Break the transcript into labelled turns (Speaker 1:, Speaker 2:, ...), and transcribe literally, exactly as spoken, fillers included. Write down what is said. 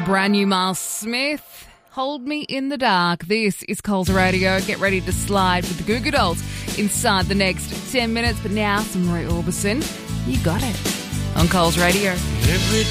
Speaker 1: Brand new Miles Smith, Hold Me in the Dark. This is Coles Radio. Get ready to slide with the Goo Goo Dolls inside the next ten minutes. But now, some Roy Orbison. You got it on Coles Radio.
Speaker 2: Every